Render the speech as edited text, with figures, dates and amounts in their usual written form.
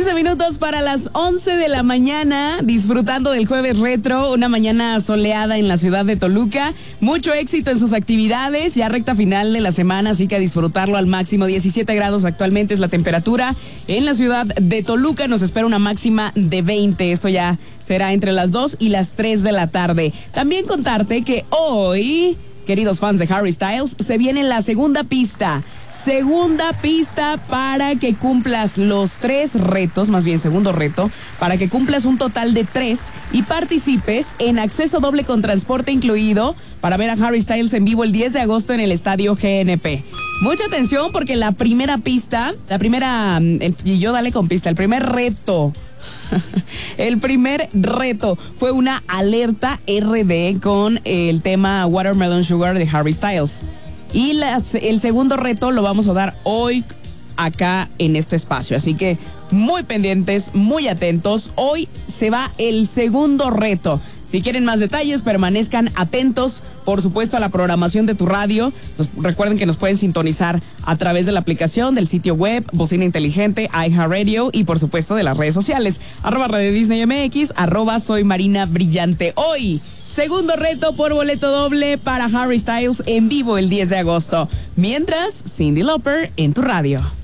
15 minutos para las 11 de la mañana, disfrutando del jueves retro, una mañana soleada en la ciudad de Toluca. Mucho éxito en sus actividades, ya recta final de la semana, así que a disfrutarlo al máximo. 17 grados actualmente es la temperatura en la ciudad de Toluca. Nos espera una máxima de 20. Esto ya será entre las 2 y las 3 de la tarde. También contarte que hoy, queridos fans de Harry Styles, se viene la segunda pista. Segunda pista para que cumplas los 3 retos, más bien segundo reto, para que cumplas un total de 3 y participes en acceso doble con transporte incluido para ver a Harry Styles en vivo el 10 de agosto en el Estadio GNP. Mucha atención porque la primera pista, y yo dale con pista, el primer reto fue una alerta RD con el tema Watermelon Sugar de Harry Styles. Y el segundo reto lo vamos a dar hoy acá en este espacio. Así que muy pendientes, muy atentos. Hoy se va el segundo reto. Si quieren más detalles, permanezcan atentos, por supuesto, a la programación de tu radio. Recuerden que nos pueden sintonizar a través de la aplicación, del sitio web, bocina inteligente, iHeartRadio y, por supuesto, de las redes sociales. @Radio Disney MX, @Soy Marina Brillante. Hoy, segundo reto por boleto doble para Harry Styles en vivo el 10 de agosto. Mientras, Cyndi Lauper en tu radio.